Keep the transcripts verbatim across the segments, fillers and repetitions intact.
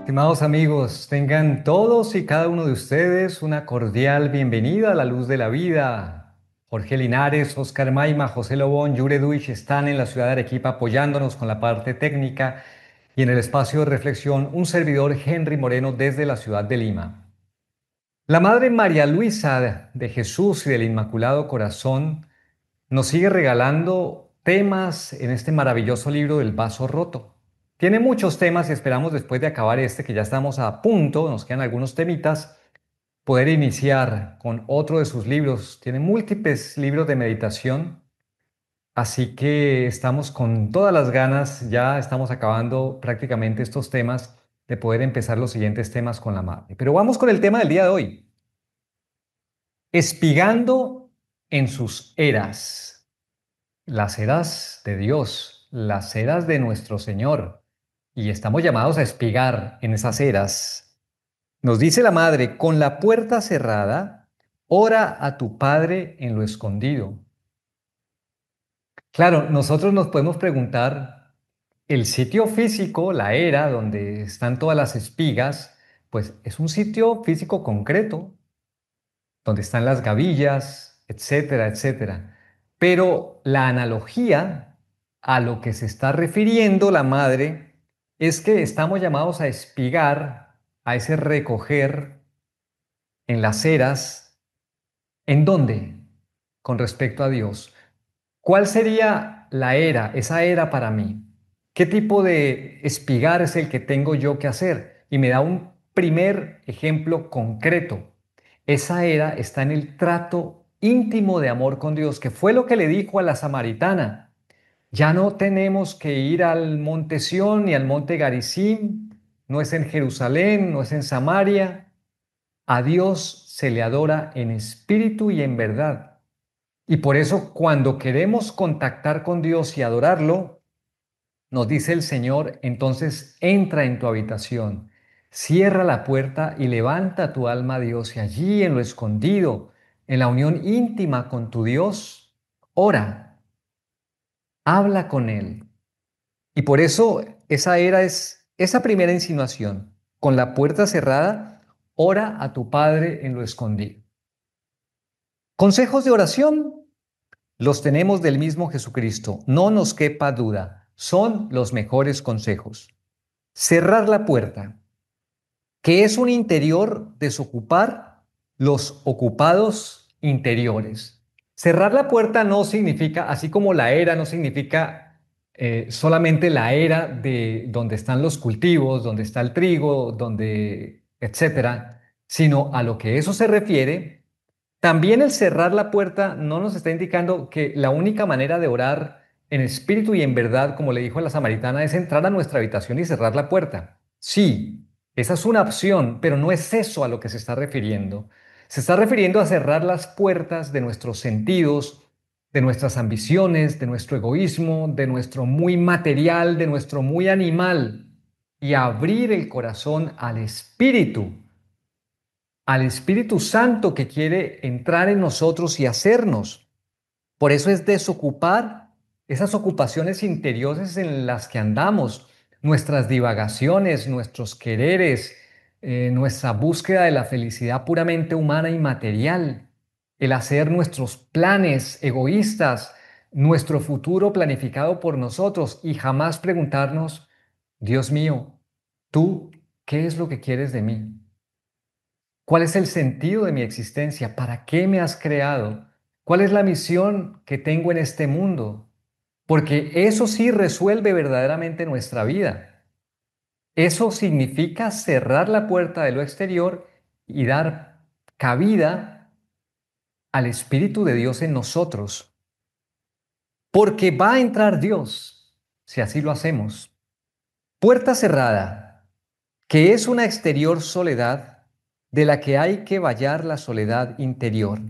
Estimados amigos, tengan todos y cada uno de ustedes una cordial bienvenida a la luz de la vida. Jorge Linares, Oscar Maima, José Lobón, Yure Duich están en la ciudad de Arequipa apoyándonos con la parte técnica y en el espacio de reflexión un servidor Henry Moreno desde la ciudad de Lima. La Madre María Luisa de Jesús y del Inmaculado Corazón nos sigue regalando temas en este maravilloso libro del vaso roto. Tiene muchos temas y esperamos después de acabar este, que ya estamos a punto, nos quedan algunos temitas, poder iniciar con otro de sus libros. Tiene múltiples libros de meditación, así que estamos con todas las ganas, ya estamos acabando prácticamente estos temas, de poder empezar los siguientes temas con la madre. Pero vamos con el tema del día de hoy. Espigando en sus eras. Las eras de Dios, las eras de nuestro Señor, y estamos llamados a espigar en esas eras. Nos dice la madre, con la puerta cerrada, ora a tu Padre en lo escondido. Claro, nosotros nos podemos preguntar, el sitio físico, la era donde están todas las espigas, pues es un sitio físico concreto, donde están las gavillas, etcétera, etcétera. Pero la analogía a lo que se está refiriendo la madre es que estamos llamados a espigar, a ese recoger en las eras. ¿En dónde? Con respecto a Dios. ¿Cuál sería la era, esa era para mí? ¿Qué tipo de espigar es el que tengo yo que hacer? Y me da un primer ejemplo concreto. Esa era está en el trato íntimo de amor con Dios, que fue lo que le dijo a la samaritana. Ya no tenemos que ir al monte Sión ni al monte Garizim, no es en Jerusalén, no es en Samaria. A Dios se le adora en espíritu y en verdad. Y por eso cuando queremos contactar con Dios y adorarlo, nos dice el Señor, entonces entra en tu habitación, cierra la puerta y levanta tu alma a Dios y allí en lo escondido, en la unión íntima con tu Dios, ora, habla con Él. Y por eso esa era es esa primera insinuación, con la puerta cerrada, ora a tu Padre en lo escondido. Consejos de oración. Los tenemos del mismo Jesucristo, no nos quepa duda, son los mejores consejos. Cerrar la puerta, que es un interior, desocupar los ocupados interiores. Cerrar la puerta no significa, así como la era no significa eh, solamente la era de donde están los cultivos, donde está el trigo, donde, etcétera, sino a lo que eso se refiere. También el cerrar la puerta no nos está indicando que la única manera de orar en espíritu y en verdad, como le dijo a la samaritana, es entrar a nuestra habitación y cerrar la puerta. Sí, esa es una opción, pero no es eso a lo que se está refiriendo. Se está refiriendo a cerrar las puertas de nuestros sentidos, de nuestras ambiciones, de nuestro egoísmo, de nuestro muy material, de nuestro muy animal, y abrir el corazón al espíritu, al Espíritu Santo que quiere entrar en nosotros y hacernos. Por eso es desocupar esas ocupaciones interiores en las que andamos, nuestras divagaciones, nuestros quereres, eh, nuestra búsqueda de la felicidad puramente humana y material, el hacer nuestros planes egoístas, nuestro futuro planificado por nosotros y jamás preguntarnos, Dios mío, ¿tú qué es lo que quieres de mí? ¿Cuál es el sentido de mi existencia? ¿Para qué me has creado? ¿Cuál es la misión que tengo en este mundo? Porque eso sí resuelve verdaderamente nuestra vida. Eso significa cerrar la puerta de lo exterior y dar cabida al Espíritu de Dios en nosotros. Porque va a entrar Dios si así lo hacemos. Puerta cerrada, que es una exterior soledad de la que hay que vallar la soledad interior.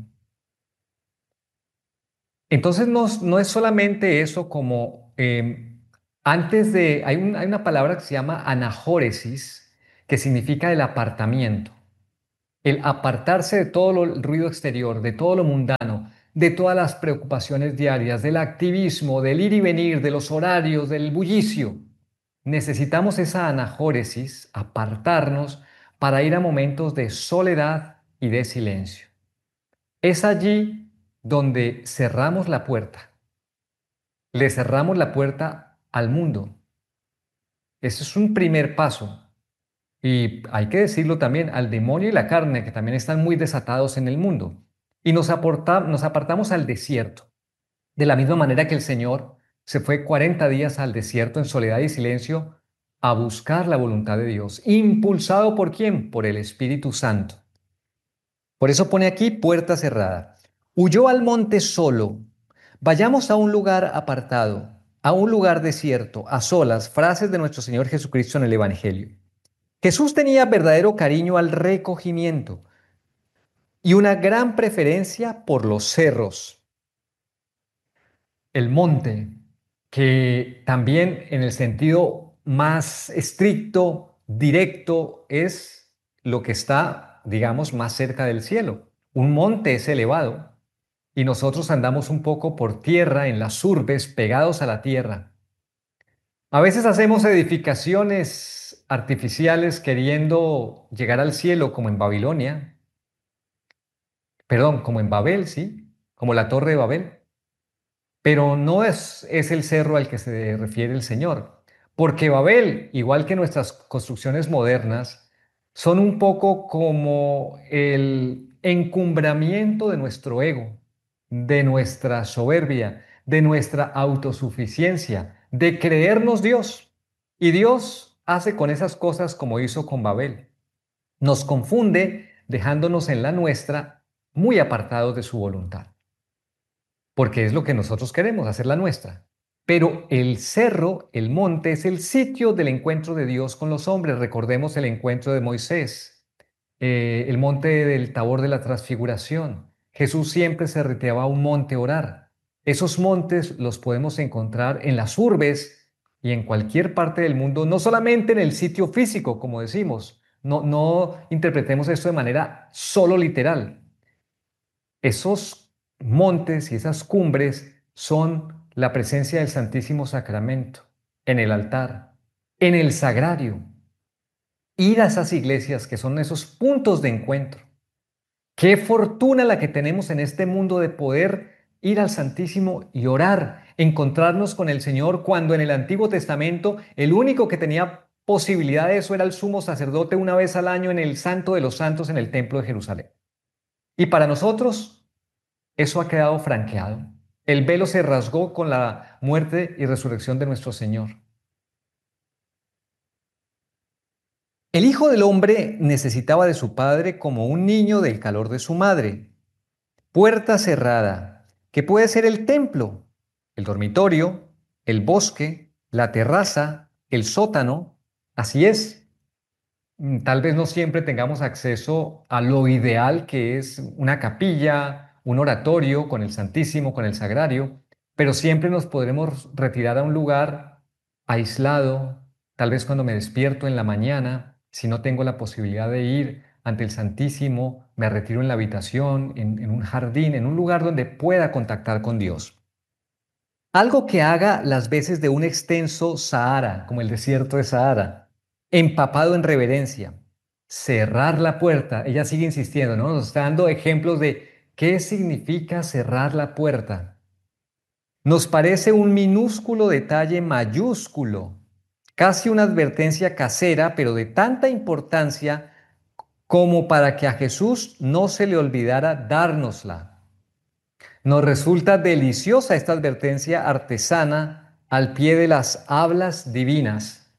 Entonces no, no es solamente eso como eh, antes de, hay, un- hay una palabra que se llama anajóresis, que significa el apartamiento, el apartarse de todo lo- el ruido exterior, de todo lo mundano, de todas las preocupaciones diarias, del activismo, del ir y venir, de los horarios, del bullicio. necesitamos esa anajóresis, apartarnos para ir a momentos de soledad y de silencio. Es allí donde cerramos la puerta, le cerramos la puerta al mundo. Ese es un primer paso. Y hay que decirlo también al demonio y la carne, que también están muy desatados en el mundo. Y nos, aporta, nos apartamos al desierto. De la misma manera que el Señor se fue cuarenta días al desierto en soledad y silencio a buscar la voluntad de Dios. ¿Impulsado por quién? Por el Espíritu Santo. Por eso pone aquí puerta cerrada. Huyó al monte solo. Vayamos a un lugar apartado, a un lugar desierto, a solas, frases de nuestro Señor Jesucristo en el Evangelio. Jesús tenía verdadero cariño al recogimiento y una gran preferencia por los cerros, el monte, que también en el sentido más estricto, directo, es lo que está, digamos, más cerca del cielo. Un monte es elevado y nosotros andamos un poco por tierra, en las urbes, pegados a la tierra. A veces hacemos edificaciones artificiales queriendo llegar al cielo, como en Babilonia, perdón, como en Babel, sí, como la Torre de Babel. Pero no es, es el cerro al que se refiere el Señor, porque Babel, igual que nuestras construcciones modernas, son un poco como el encumbramiento de nuestro ego, de nuestra soberbia, de nuestra autosuficiencia, de creernos Dios. Y Dios hace con esas cosas como hizo con Babel. Nos confunde dejándonos en la nuestra muy apartados de su voluntad, porque es lo que nosotros queremos, hacer la nuestra. Pero el cerro, el monte, es el sitio del encuentro de Dios con los hombres. Recordemos el encuentro de Moisés, eh, el monte del Tabor de la Transfiguración. Jesús siempre se retiraba a un monte a orar. Esos montes los podemos encontrar en las urbes y en cualquier parte del mundo, no solamente en el sitio físico, como decimos. No, no interpretemos esto de manera solo literal. Esos montes y esas cumbres son la presencia del Santísimo Sacramento en el altar, en el sagrario. Ir a esas iglesias que son esos puntos de encuentro. Qué fortuna la que tenemos en este mundo de poder ir al Santísimo y orar, encontrarnos con el Señor, cuando en el Antiguo Testamento el único que tenía posibilidad de eso era el sumo sacerdote una vez al año en el Santo de los Santos en el Templo de Jerusalén. Y para nosotros eso ha quedado franqueado. El velo se rasgó con la muerte y resurrección de nuestro Señor. El Hijo del Hombre necesitaba de su Padre como un niño del calor de su madre. Puerta cerrada, que puede ser el templo, el dormitorio, el bosque, la terraza, el sótano. Así es. Mm, Tal vez no siempre tengamos acceso a lo ideal, que es una capilla, un oratorio con el Santísimo, con el Sagrario, pero siempre nos podremos retirar a un lugar aislado, tal vez cuando me despierto en la mañana, si no tengo la posibilidad de ir ante el Santísimo, me retiro en la habitación, en, en un jardín, en un lugar donde pueda contactar con Dios. Algo que haga las veces de un extenso Sahara, como el desierto de Sahara, empapado en reverencia. Cerrar la puerta. Ella sigue insistiendo, ¿no? Nos está dando ejemplos de qué significa cerrar la puerta. Nos parece un minúsculo detalle mayúsculo, casi una advertencia casera, pero de tanta importancia como para que a Jesús no se le olvidara dárnosla. Nos resulta deliciosa esta advertencia artesana al pie de las hablas divinas.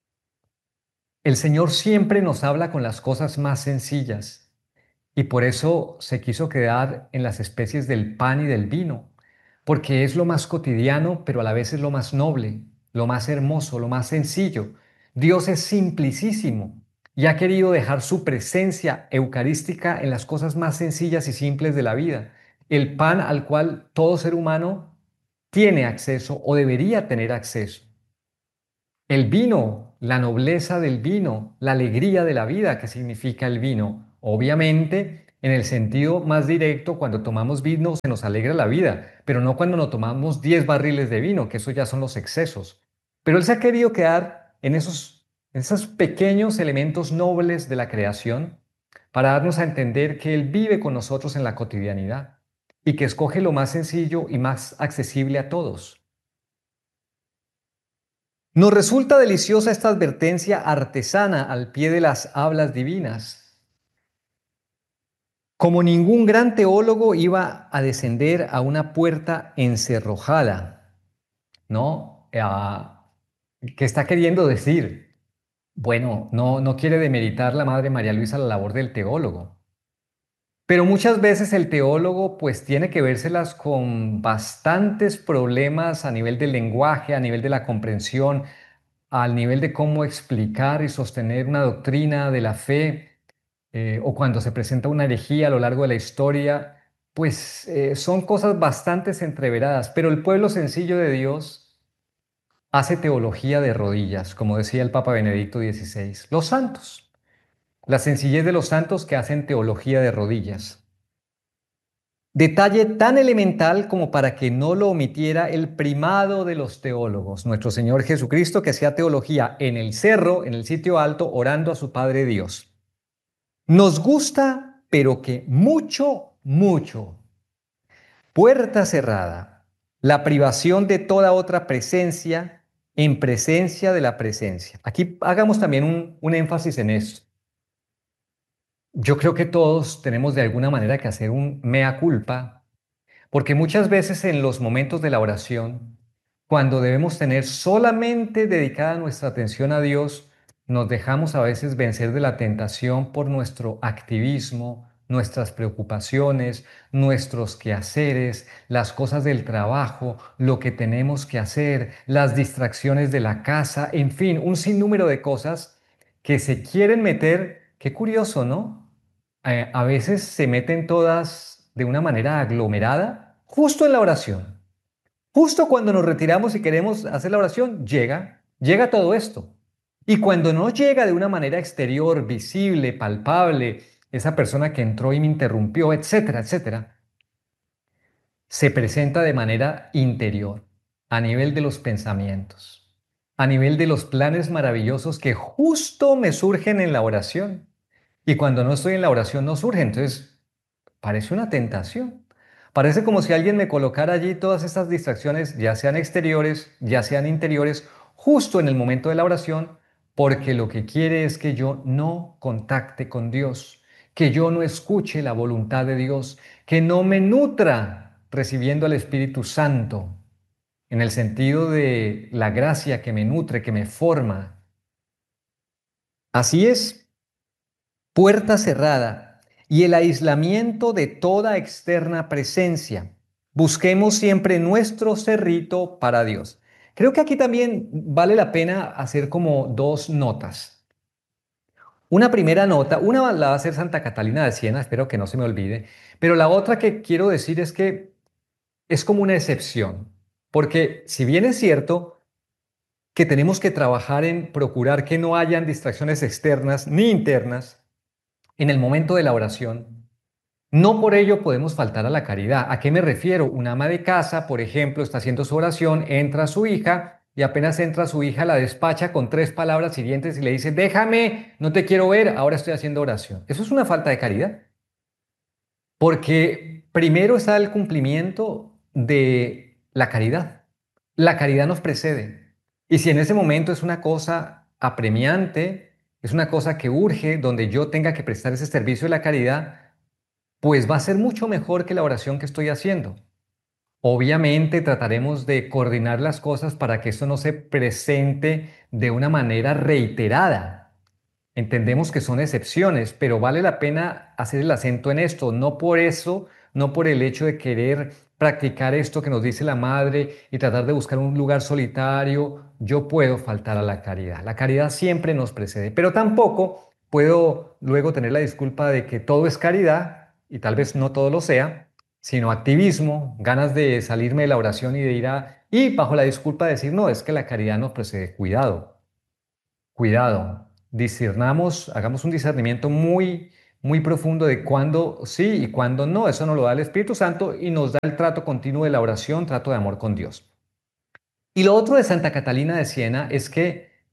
El Señor siempre nos habla con las cosas más sencillas y por eso se quiso quedar en las especies del pan y del vino, porque es lo más cotidiano, pero a la vez es lo más noble, lo más hermoso, lo más sencillo. Dios es simplicísimo y ha querido dejar su presencia eucarística en las cosas más sencillas y simples de la vida. El pan al cual todo ser humano tiene acceso o debería tener acceso. El vino, la nobleza del vino, la alegría de la vida que significa el vino. Obviamente, en el sentido más directo, cuando tomamos vino se nos alegra la vida, pero no cuando nos tomamos diez barriles de vino, que eso ya son los excesos. Pero Él se ha querido quedar en esos, en esos pequeños elementos nobles de la creación para darnos a entender que Él vive con nosotros en la cotidianidad y que escoge lo más sencillo y más accesible a todos. Nos resulta deliciosa esta advertencia artesana al pie de las hablas divinas. Como ningún gran teólogo iba a descender a una puerta encerrojada, ¿no? Ah, ¿qué está queriendo decir? Bueno, no, no quiere demeritar la Madre María Luisa la labor del teólogo, pero muchas veces el teólogo pues tiene que vérselas con bastantes problemas a nivel del lenguaje, a nivel de la comprensión, al nivel de cómo explicar y sostener una doctrina de la fe, eh, o cuando se presenta una herejía a lo largo de la historia, pues eh, son cosas bastante entreveradas, pero el pueblo sencillo de Dios hace teología de rodillas, como decía el Papa Benedicto dieciséis. Los santos, la sencillez de los santos que hacen teología de rodillas. Detalle tan elemental como para que no lo omitiera el primado de los teólogos, nuestro Señor Jesucristo, que hacía teología en el cerro, en el sitio alto, orando a su Padre Dios. Nos gusta, pero que mucho, mucho. Puerta cerrada. La privación de toda otra presencia en presencia de la presencia. Aquí hagamos también un, un énfasis en esto. Yo creo que todos tenemos de alguna manera que hacer un mea culpa, porque muchas veces en los momentos de la oración, cuando debemos tener solamente dedicada nuestra atención a Dios, nos dejamos a veces vencer de la tentación por nuestro activismo, nuestras preocupaciones, nuestros quehaceres, las cosas del trabajo, lo que tenemos que hacer, las distracciones de la casa, en fin, un sinnúmero de cosas que se quieren meter. Qué curioso, ¿no? Eh, a veces se meten todas de una manera aglomerada justo en la oración. Justo cuando nos retiramos y queremos hacer la oración, llega, llega todo esto. Y cuando no llega de una manera exterior, visible, palpable, esa persona que entró y me interrumpió, etcétera, etcétera, se presenta de manera interior, a nivel de los pensamientos, a nivel de los planes maravillosos que justo me surgen en la oración. Y cuando no estoy en la oración no surge, entonces parece una tentación. Parece como si alguien me colocara allí todas estas distracciones, ya sean exteriores, ya sean interiores, justo en el momento de la oración, porque lo que quiere es que yo no contacte con Dios, que yo no escuche la voluntad de Dios, que no me nutra recibiendo al Espíritu Santo, en el sentido de la gracia que me nutre, que me forma. Así es, puerta cerrada y el aislamiento de toda externa presencia. Busquemos siempre nuestro cerrito para Dios. Creo que aquí también vale la pena hacer como dos notas. Una primera nota, una la va a hacer Santa Catalina de Siena, espero que no se me olvide, pero la otra que quiero decir es que es como una excepción, porque si bien es cierto que tenemos que trabajar en procurar que no hayan distracciones externas ni internas en el momento de la oración, no por ello podemos faltar a la caridad. ¿A qué me refiero? Una ama de casa, por ejemplo, está haciendo su oración, entra su hija y apenas entra su hija la despacha con tres palabras siguientes y le dice, déjame, no te quiero ver, ahora estoy haciendo oración. Eso es una falta de caridad, porque primero está el cumplimiento de la caridad. La caridad nos precede. Y si en ese momento es una cosa apremiante, es una cosa que urge, donde yo tenga que prestar ese servicio de la caridad, pues va a ser mucho mejor que la oración que estoy haciendo. Obviamente trataremos de coordinar las cosas para que esto no se presente de una manera reiterada. Entendemos que son excepciones, pero vale la pena hacer el acento en esto, no por eso, no por el hecho de querer practicar esto que nos dice la madre y tratar de buscar un lugar solitario, yo puedo faltar a la caridad. La caridad siempre nos precede, pero tampoco puedo luego tener la disculpa de que todo es caridad y tal vez no todo lo sea, sino activismo, ganas de salirme de la oración y de ir a, y bajo la disculpa de decir, no, es que la caridad nos precede. Cuidado. Cuidado, discernamos, hagamos un discernimiento muy, muy profundo de cuándo sí y cuándo no. Eso nos lo da el Espíritu Santo y nos da el trato continuo de la oración, trato de amor con Dios. Y lo otro de Santa Catalina de Siena es que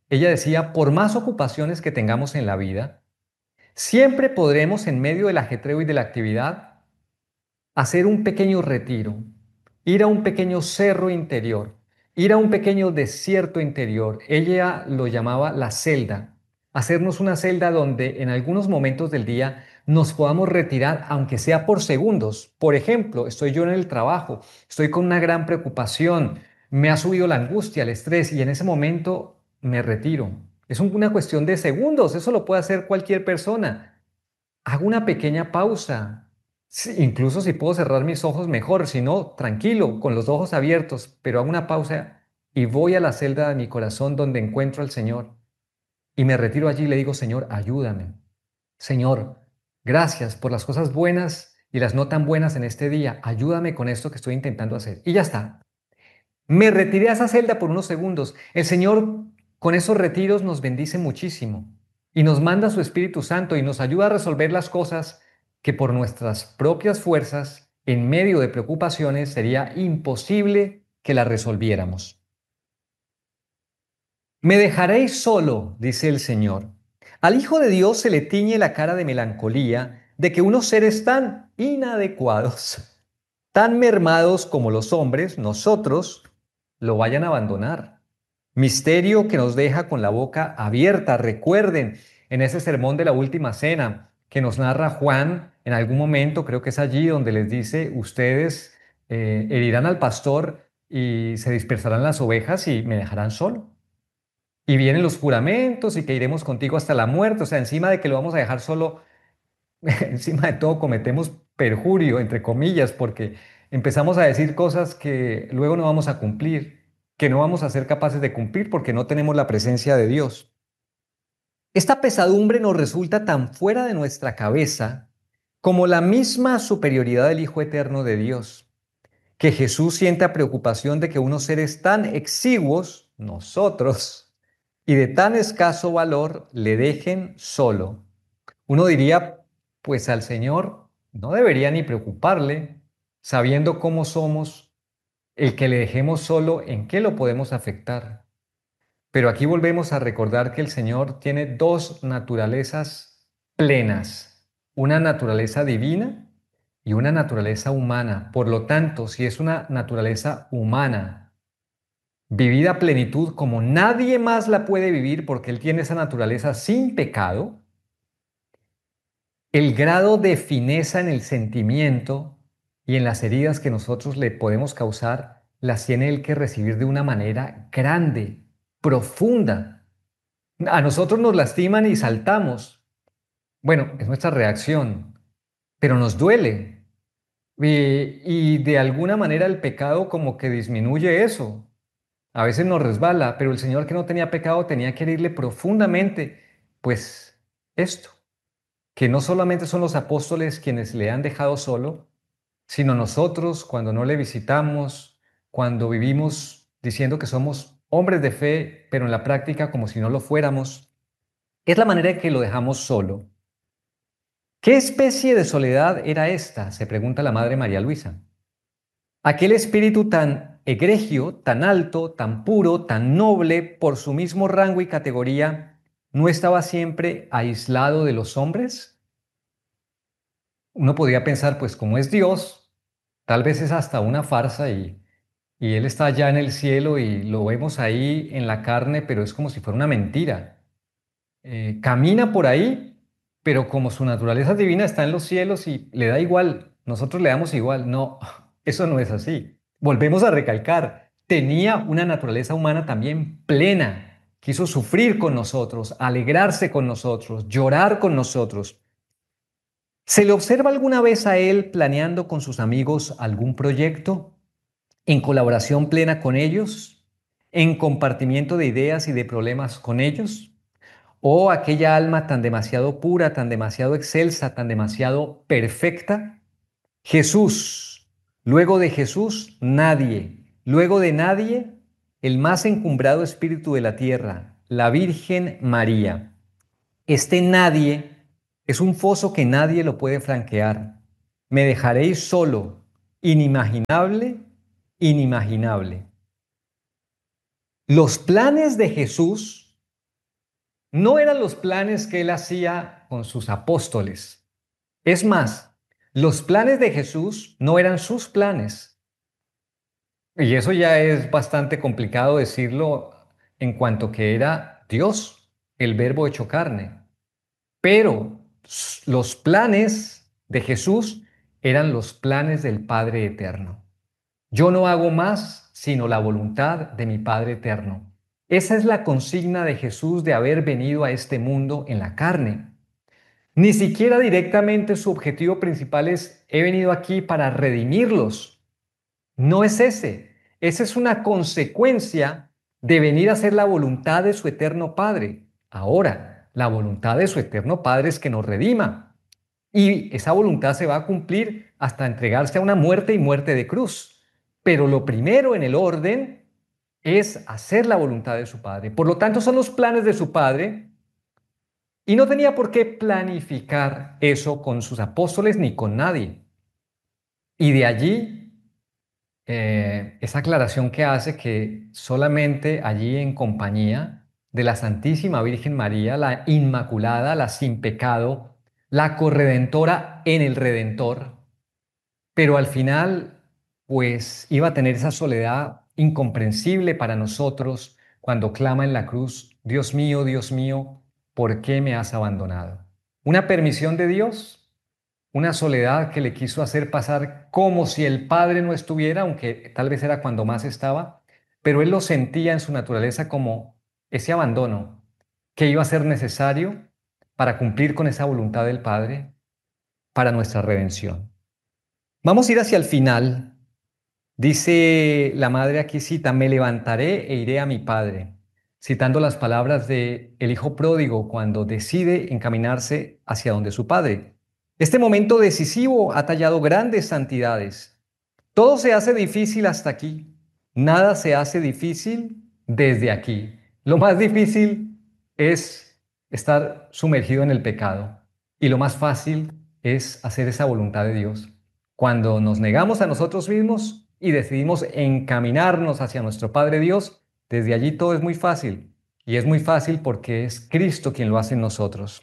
Ella decía, por más ocupaciones que tengamos en la vida, siempre podremos, en medio del ajetreo y de la actividad, hacer un pequeño retiro, ir a un pequeño cerro interior, ir a un pequeño desierto interior. Ella lo llamaba la celda, hacernos una celda donde en algunos momentos del día nos podamos retirar, aunque sea por segundos. Por ejemplo, estoy yo en el trabajo, estoy con una gran preocupación, me ha subido la angustia, el estrés, y en ese momento me retiro. Es un- una cuestión de segundos, eso lo puede hacer cualquier persona. Hago una pequeña pausa. Sí, incluso si puedo cerrar mis ojos, mejor. Si no, tranquilo, con los ojos abiertos, pero hago una pausa y voy a la celda de mi corazón donde encuentro al Señor. Y me retiro allí y le digo, Señor, ayúdame. Señor, gracias por las cosas buenas y las no tan buenas en este día. Ayúdame con esto que estoy intentando hacer. Y ya está. Me retiré a esa celda por unos segundos. El Señor con esos retiros nos bendice muchísimo y nos manda su Espíritu Santo y nos ayuda a resolver las cosas que por nuestras propias fuerzas, en medio de preocupaciones, sería imposible que las resolviéramos. Me dejaréis solo, dice el Señor. Al Hijo de Dios se le tiñe la cara de melancolía de que unos seres tan inadecuados, tan mermados como los hombres, nosotros, lo vayan a abandonar. Misterio que nos deja con la boca abierta. Recuerden, en ese sermón de la última cena que nos narra Juan, en algún momento, creo que es allí donde les dice, ustedes eh, herirán al pastor y se dispersarán las ovejas y me dejarán solo. Y vienen los juramentos y que iremos contigo hasta la muerte. O sea, encima de que lo vamos a dejar solo, encima de todo cometemos perjurio, entre comillas, porque empezamos a decir cosas que luego no vamos a cumplir, que no vamos a ser capaces de cumplir porque no tenemos la presencia de Dios. Esta pesadumbre nos resulta tan fuera de nuestra cabeza como la misma superioridad del Hijo Eterno de Dios, que Jesús sienta preocupación de que unos seres tan exiguos, nosotros, y de tan escaso valor, le dejen solo. Uno diría, pues al Señor no debería ni preocuparle, sabiendo cómo somos, el que le dejemos solo, ¿en qué lo podemos afectar? Pero aquí volvemos a recordar que el Señor tiene dos naturalezas plenas, una naturaleza divina y una naturaleza humana. Por lo tanto, si es una naturaleza humana, vivida a plenitud como nadie más la puede vivir porque Él tiene esa naturaleza sin pecado, el grado de fineza en el sentimiento y en las heridas que nosotros le podemos causar, las tiene Él que recibir de una manera grande, profunda. A nosotros nos lastiman y saltamos. Bueno, es nuestra reacción, pero nos duele. Y, y de alguna manera el pecado como que disminuye eso. A veces nos resbala, pero el Señor que no tenía pecado tenía que herirle profundamente, pues esto, que no solamente son los apóstoles quienes le han dejado solo, sino nosotros cuando no le visitamos, cuando vivimos diciendo que somos hombres de fe, pero en la práctica como si no lo fuéramos, es la manera en que lo dejamos solo. ¿Qué especie de soledad era esta? Se pregunta la Madre María Luisa. Aquel espíritu tan egregio, tan alto, tan puro, tan noble, por su mismo rango y categoría, ¿no estaba siempre aislado de los hombres? Uno podría pensar, pues como es Dios, tal vez es hasta una farsa y, y Él está allá en el cielo y lo vemos ahí en la carne, pero es como si fuera una mentira. Eh, camina por ahí, pero como su naturaleza divina está en los cielos y le da igual, nosotros le damos igual. No, eso no es así. Volvemos a recalcar, tenía una naturaleza humana también plena. Quiso sufrir con nosotros, alegrarse con nosotros, llorar con nosotros. ¿Se le observa alguna vez a él planeando con sus amigos algún proyecto, en colaboración plena con ellos, en compartimiento de ideas y de problemas con ellos? Oh, aquella alma tan demasiado pura, tan demasiado excelsa, tan demasiado perfecta. Jesús. Luego de Jesús, nadie. Luego de nadie, el más encumbrado espíritu de la tierra, la Virgen María. Este nadie es un foso que nadie lo puede franquear. Me dejaréis solo, inimaginable, inimaginable. Los planes de Jesús no eran los planes que él hacía con sus apóstoles. Es más, los planes de Jesús no eran sus planes. Y eso ya es bastante complicado decirlo en cuanto que era Dios, el verbo hecho carne. Pero los planes de Jesús eran los planes del Padre Eterno. Yo no hago más sino la voluntad de mi Padre Eterno. Esa es la consigna de Jesús de haber venido a este mundo en la carne. Ni siquiera directamente su objetivo principal es he venido aquí para redimirlos. No es ese. Esa es una consecuencia de venir a hacer la voluntad de su eterno Padre. Ahora, la voluntad de su eterno Padre es que nos redima. Y esa voluntad se va a cumplir hasta entregarse a una muerte y muerte de cruz. Pero lo primero en el orden es hacer la voluntad de su Padre. Por lo tanto, son los planes de su Padre y no tenía por qué planificar eso con sus apóstoles ni con nadie. Y de allí eh, esa aclaración que hace que solamente allí en compañía de la Santísima Virgen María, la Inmaculada, la sin pecado, la corredentora en el Redentor, pero al final pues iba a tener esa soledad incomprensible para nosotros cuando clama en la cruz, Dios mío, Dios mío, ¿por qué me has abandonado? Una permisión de Dios, una soledad que le quiso hacer pasar como si el Padre no estuviera, aunque tal vez era cuando más estaba, pero él lo sentía en su naturaleza como ese abandono que iba a ser necesario para cumplir con esa voluntad del Padre para nuestra redención. Vamos a ir hacia el final. Dice la madre aquí cita, me levantaré e iré a mi padre, citando las palabras de el hijo pródigo cuando decide encaminarse hacia donde su padre. Este momento decisivo ha tallado grandes santidades. Todo se hace difícil hasta aquí. Nada se hace difícil desde aquí. Lo más difícil es estar sumergido en el pecado y lo más fácil es hacer esa voluntad de Dios. Cuando nos negamos a nosotros mismos y decidimos encaminarnos hacia nuestro Padre Dios, desde allí todo es muy fácil. Y es muy fácil porque es Cristo quien lo hace en nosotros.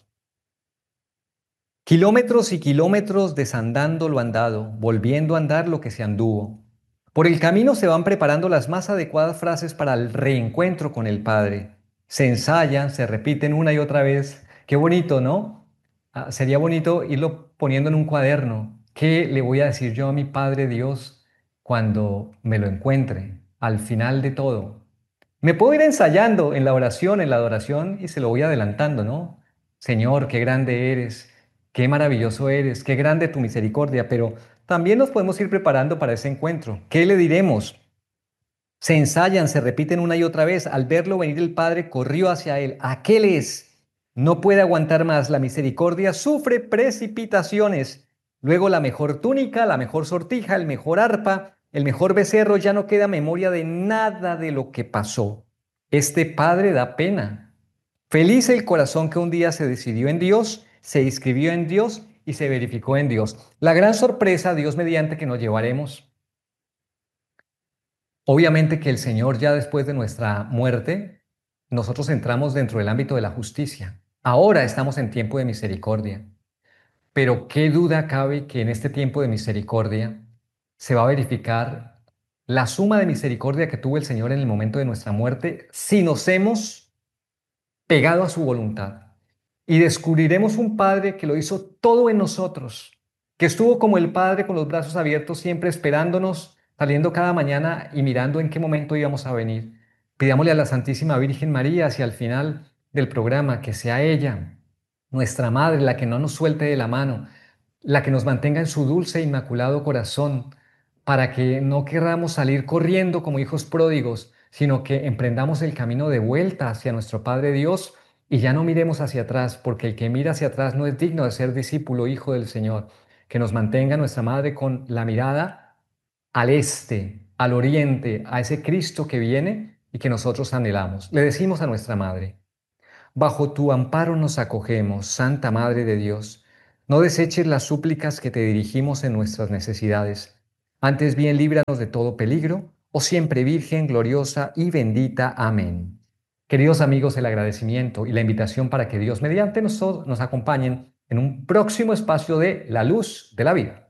Kilómetros y kilómetros desandando lo andado, volviendo a andar lo que se anduvo. Por el camino se van preparando las más adecuadas frases para el reencuentro con el Padre. Se ensayan, se repiten una y otra vez. Qué bonito, ¿no? Ah, sería bonito irlo poniendo en un cuaderno. ¿Qué le voy a decir yo a mi Padre Dios cuando me lo encuentre? Al final de todo. Me puedo ir ensayando en la oración, en la adoración y se lo voy adelantando, ¿no? Señor, qué grande eres, qué maravilloso eres, qué grande tu misericordia, pero también nos podemos ir preparando para ese encuentro. ¿Qué le diremos? Se ensayan, se repiten una y otra vez. Al verlo venir el Padre, corrió hacia él. Aquel es. No puede aguantar más. La misericordia sufre precipitaciones. Luego la mejor túnica, la mejor sortija, el mejor arpa, el mejor becerro, ya no queda memoria de nada de lo que pasó. Este Padre da pena. Feliz el corazón que un día se decidió en Dios, se inscribió en Dios y se verificó en Dios. La gran sorpresa, Dios mediante, que nos llevaremos. Obviamente que el Señor ya después de nuestra muerte, nosotros entramos dentro del ámbito de la justicia. Ahora estamos en tiempo de misericordia. Pero qué duda cabe que en este tiempo de misericordia se va a verificar la suma de misericordia que tuvo el Señor en el momento de nuestra muerte si nos hemos pegado a su voluntad. Y descubriremos un Padre que lo hizo todo en nosotros, que estuvo como el Padre con los brazos abiertos, siempre esperándonos, saliendo cada mañana y mirando en qué momento íbamos a venir. Pidámosle a la Santísima Virgen María hacia el final del programa que sea ella, nuestra Madre, la que no nos suelte de la mano, la que nos mantenga en su dulce e inmaculado corazón, para que no querramos salir corriendo como hijos pródigos, sino que emprendamos el camino de vuelta hacia nuestro Padre Dios y ya no miremos hacia atrás, porque el que mira hacia atrás no es digno de ser discípulo, hijo del Señor. Que nos mantenga nuestra Madre con la mirada al este, al oriente, a ese Cristo que viene y que nosotros anhelamos. Le decimos a nuestra Madre: bajo tu amparo nos acogemos, Santa Madre de Dios. No deseches las súplicas que te dirigimos en nuestras necesidades. Antes bien, líbranos de todo peligro, oh siempre Virgen gloriosa y bendita. Amén. Queridos amigos, el agradecimiento y la invitación para que Dios mediante nosotros nos acompañen en un próximo espacio de La Luz de la Vida.